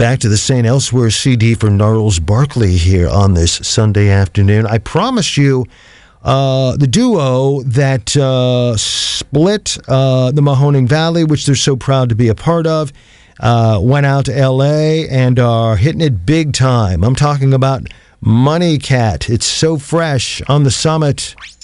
back to the St. Elsewhere CD for Gnarls Barkley here on this Sunday afternoon. I promised you the duo that split the Mahoning Valley, which they're so proud to be a part of, went out to L.A. and are hitting it big time. I'm talking about Money Cat. It's so fresh on the Summit.